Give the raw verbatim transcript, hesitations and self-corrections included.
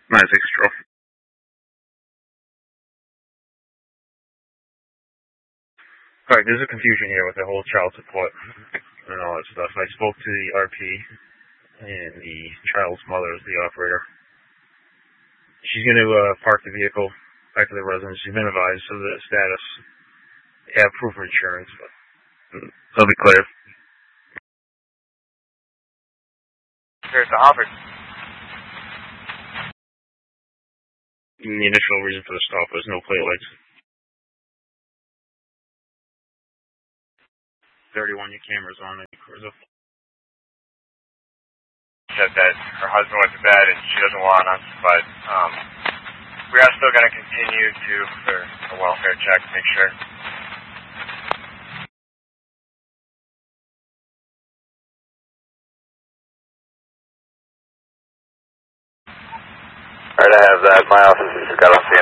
nine six Control. Alright, there's a confusion here with the whole child support and all that stuff. I spoke to the R P, and the child's mother is the operator. She's going to uh, park the vehicle back to the residence. She's been advised of the status. They have proof of insurance, but it'll be clear. There's the offer. The initial reason for the stop was no plate lights. thirty-one, your camera's on the cruiser. Said that her husband went to bed and she doesn't want us, but um, we are still going to continue to for a welfare check to make sure. Alright, I have that. My office has got off the